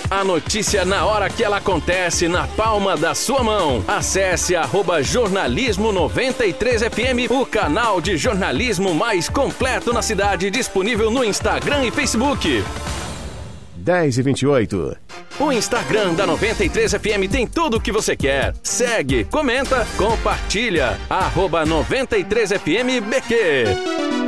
A notícia na hora que ela acontece, na palma da sua mão. Acesse @jornalismo93fm, o canal de jornalismo mais completo na cidade, disponível no Instagram e Facebook. 10h28. O Instagram da 93FM tem tudo o que você quer. Segue, comenta, compartilha. @93FMBQ.